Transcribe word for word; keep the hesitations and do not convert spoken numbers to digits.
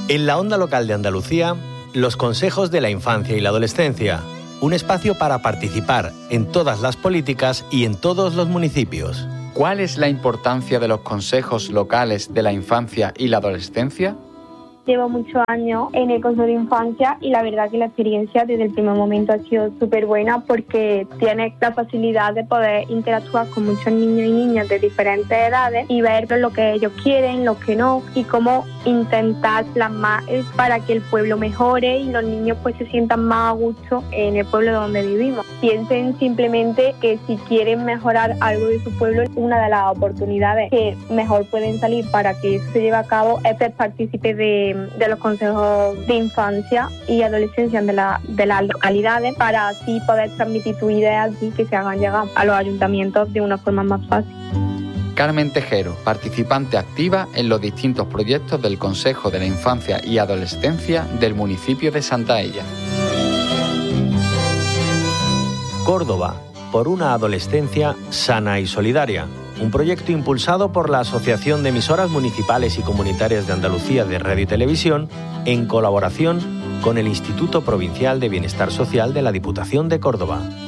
En la onda local de Andalucía, los consejos de la infancia y la adolescencia, un espacio para participar en todas las políticas y en todos los municipios. ¿Cuál es la importancia de los consejos locales de la infancia y la adolescencia? Llevo muchos años en el Consejo de Infancia y la verdad que la experiencia desde el primer momento ha sido súper buena porque tienes la facilidad de poder interactuar con muchos niños y niñas de diferentes edades y ver lo que ellos quieren, lo que no y cómo intentar plasmar para que el pueblo mejore y los niños pues se sientan más a gusto en el pueblo donde vivimos. Piensen simplemente que si quieren mejorar algo de su pueblo, una de las oportunidades que mejor pueden salir para que eso se lleve a cabo es ser partícipe de de los consejos de infancia y adolescencia de, la, de las localidades para así poder transmitir tus ideas y que se hagan llegar a los ayuntamientos de una forma más fácil. Carmen Tejero, participante activa en los distintos proyectos del Consejo de la Infancia y Adolescencia del municipio de Santaella. Córdoba, por una adolescencia sana y solidaria. Un proyecto impulsado por la Asociación de Emisoras Municipales y Comunitarias de Andalucía de Radio y Televisión en colaboración con el Instituto Provincial de Bienestar Social de la Diputación de Córdoba.